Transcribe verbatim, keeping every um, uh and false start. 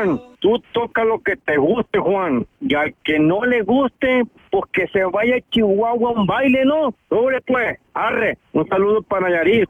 Juan, tú toca lo que te guste, Juan. Y al que no le guste, pues que se vaya a Chihuahua a un baile, ¿no? Sobre pues, arre. Un saludo para Nayarit.